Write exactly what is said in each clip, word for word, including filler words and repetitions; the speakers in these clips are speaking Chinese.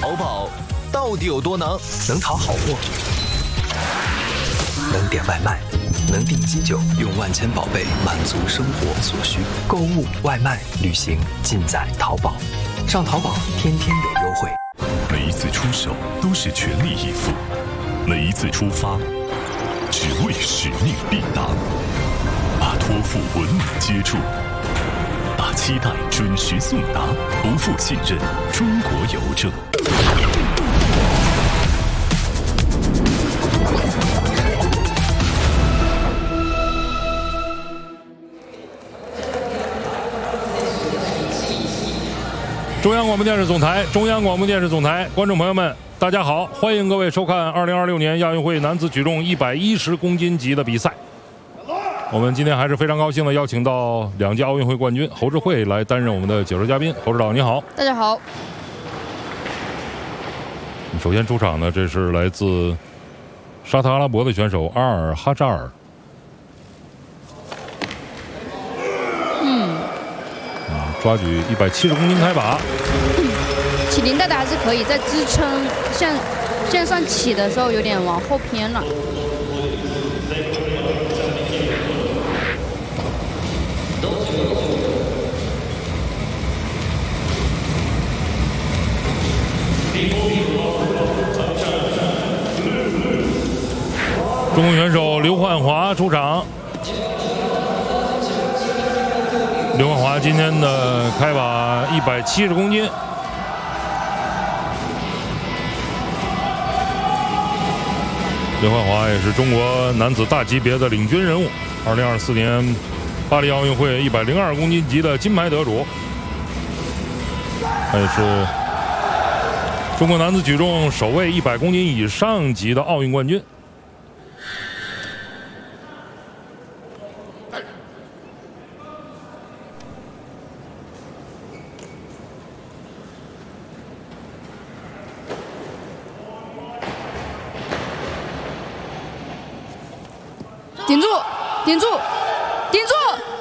淘宝到底有多能？能淘好货，能点外卖，能订机酒，用万千宝贝满足生活所需。购物、外卖、旅行，尽在淘宝。上淘宝，天天有优惠。 每一次出手都是全力以赴，每一次出发只为使命必达。把托付稳稳接住，把期待准时送达，不负信任。中国邮政。 中央广播电视总台，中央广播电视总台，观众朋友们，大家好，欢迎各位收看二零二六年亚运会男子举重一百一十公斤级的比赛。我们今天还是非常高兴的邀请到两届奥运会冠军侯智慧来担任我们的解说嘉宾。侯指导你好。 大家好。 首先出场呢，这是来自沙特阿拉伯的选手阿尔哈扎尔。 嗯。 抓举一百七十公斤开把。 嗯，起零带的还是可以，在支撑，像现在算起的时候有点往后偏了。 中国选手刘焕华出场。刘焕华今天的开把一百七十公斤。刘焕华也是中国男子大级别的领军人物，二零二四年巴黎奥运会一百零二公斤级的金牌得主，他也是中国男子举重首位一百公斤以上级的奥运冠军。 顶住，顶住，顶住！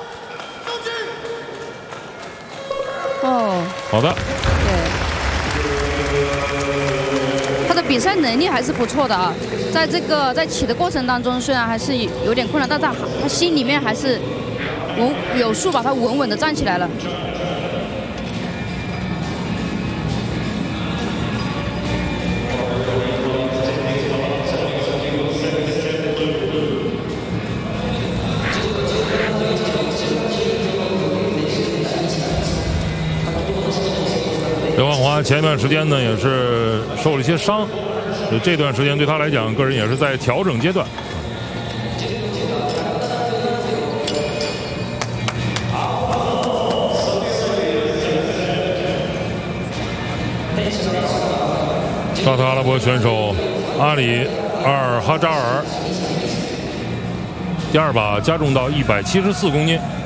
哦， 好的。 对，他的比赛能力还是不错的啊。在这个在起的过程当中，虽然还是有点困难，但他他心里面还是稳有数，把他稳稳的站起来了。 刘焕华前一段时间呢也是受了一些伤，所以这段时间对他来讲，个人也是在调整阶段。沙特阿拉伯选手阿里阿尔哈扎尔第二把加重到一百七十四公斤。